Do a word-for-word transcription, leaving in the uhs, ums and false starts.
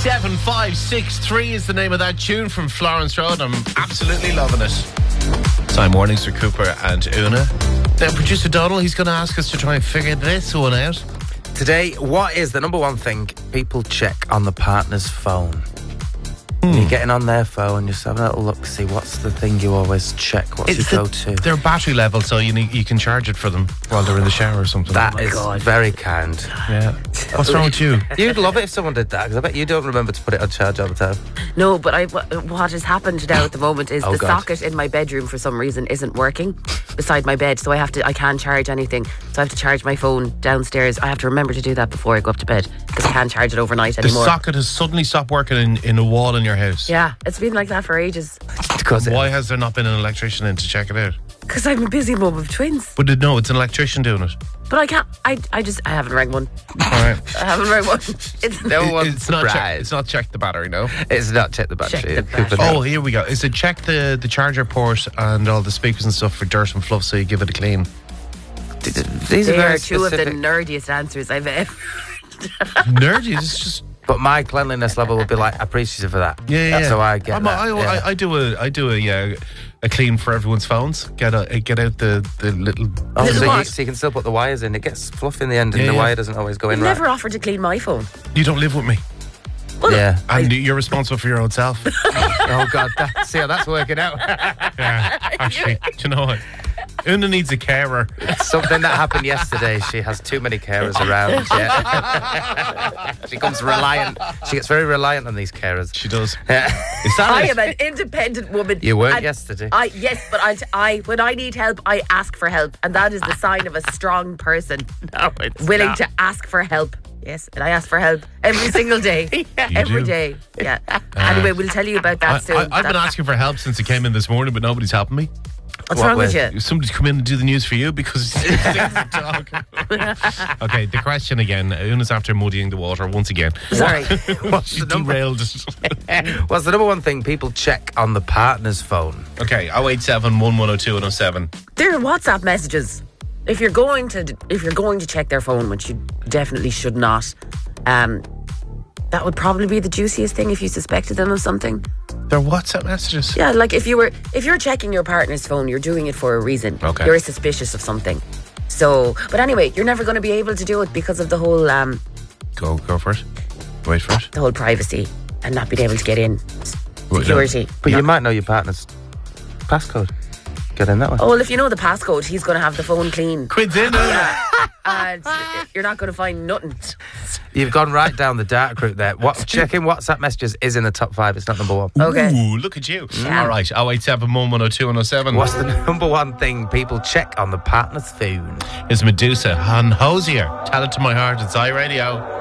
seven five six three is the name of that tune from Florence Road. I'm absolutely loving it. Time mornings for Cooper and Una. Now, producer Donald, he's going to ask us to try and figure this one out. Today, what is the number one thing people check on the partner's phone? Mm. You're getting on their phone, just having a little look, see what's the thing you always check, what's It's your the, go-to? their battery level, so you need, you can charge it for them while they're in the shower or something. That oh is God. very kind. Yeah. What's wrong with you? You'd love it if someone did that, because I bet you don't remember to put it on charge all the time. No, but I, what has happened now at the moment is Oh, the God. socket in my bedroom for some reason isn't working beside my bed, so I have to I can't charge anything, so I have to charge my phone downstairs. I have to remember to do that before I go up to bed because I can't charge it overnight The anymore. socket has suddenly stopped working in, in a wall in your house. Yeah, it's been like that for ages Because Why has there not been an electrician in to check it out? because I'm a busy mum of twins. But it- no, it's an electrician doing it. But I can't. I I just I haven't rang one. All right. I haven't rang one. It's no It- one's it's not check, surprised. it's not check the battery, no. It's not check the battery. Check the Cooper, battery. no. Oh, here we go. Is it check the, the charger port and all the speakers and stuff for dirt and fluff, so you give it a clean? These are they very are two of the specific. nerdiest answers I've ever. Nerdy. It's just But my cleanliness level would be like appreciative of that. yeah, yeah. That's yeah. how I get I'm- that. I, yeah. I, I do a I do a yeah, a clean for everyone's phones. Get a, get out the the little. Oh, Little so you, what? so you can still put the wires in. It gets fluff in the end, and Yeah, the yeah. wire doesn't always go in You've right. never offered to clean my phone. You don't live with me, Well, Yeah. and you're responsible for your own self. Oh God, that, see how that's working out. Yeah, actually, do you know what? Una needs a carer. Something that happened yesterday. She has too many carers around. Yeah. She becomes reliant. She gets very reliant on these carers. She does. Is Yeah. that I it? am an independent woman. You weren't and yesterday. I yes, but I, I when I need help, I ask for help, and that is the sign of a strong person, No, it's willing not. to ask for help. Yes, and I ask for help every single day, every do. day. Yeah. Anyway, we'll tell you about that I, soon. I, I've been That- asking for help since I came in this morning, but nobody's helping me. What's What wrong with with- you? Somebody's come in and do the news for you because it's to talk. Okay, the question again. Una's after muddying the water once again. Sorry. What's She the number? derailed it. What's the number one thing people check on the partner's phone? Okay, oh eight seven, one one oh two, one oh seven. There are WhatsApp messages. If you're going to if you're going to check their phone, which you definitely should not, um, that would probably be the juiciest thing if you suspected them of something. They're WhatsApp messages. Yeah, like if you were if you're checking your partner's phone, you're doing it for a reason. Okay. You're suspicious of something. So, but anyway, you're never going to be able to do it because of the whole um Go, go for it. Wait for it. the whole privacy and not being able to get in. Well, no. Security. But Yeah. you might know your partner's passcode. Get in that one. Oh, well, if you know the passcode, he's going to have the phone clean. Quid's in. Una. And you're not going to find nothing. You've gone right down the dark route there. What checking WhatsApp messages is in the top five. It's not number one. Okay. Ooh, look at you. Yeah. All right, oh eight seven, one one oh two, one oh seven. What's the number one thing people check on the partner's phone? Is Medusa and Hosier. Tell it to my heart. It's iRadio.